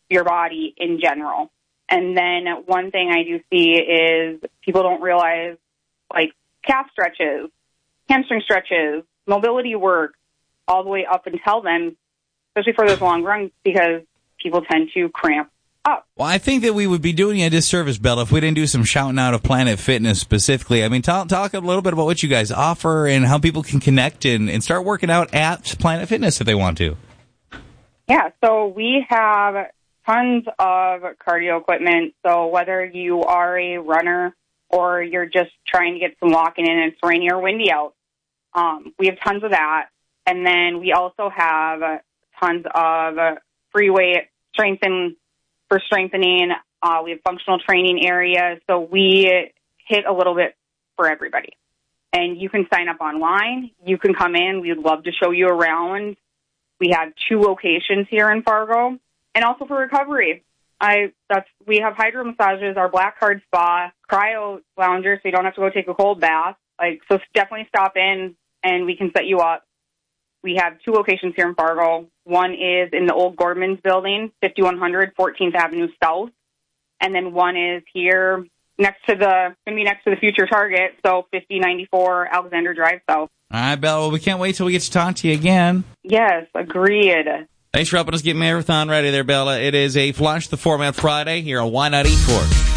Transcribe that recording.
your body in general. And then one thing I do see is people don't realize, like, calf stretches, hamstring stretches, mobility work, all the way up until then, especially for those long runs, because people tend to cramp up. Well, I think that we would be doing you a disservice, Bella, if we didn't do some shouting out of Planet Fitness specifically. I mean, talk a little bit about what you guys offer and how people can connect and start working out at Planet Fitness if they want to. Yeah, so we have tons of cardio equipment. So whether you are a runner or you're just trying to get some walking in and it's rainy or windy out, we have tons of that. And then we also have tons of free weight strengthening. We have functional training areas. So we hit a little bit for everybody. And you can sign up online. You can come in. We'd love to show you around. We have 2 locations here in Fargo. And also for recovery. We have hydro massages, our Black Card Spa, cryo lounger, so you don't have to go take a cold bath. So definitely stop in and we can set you up. We have 2 locations here in Fargo. One is in the old Gordman's building, 5100 14th Avenue South. And then one is here next to the future Target, so 5094 Alexander Drive South. All right, Bella, well, we can't wait till we get to talk to you again. Yes, agreed. Thanks for helping us get Marathon ready there, Bella. It is a Flush the Format Friday here on Y94.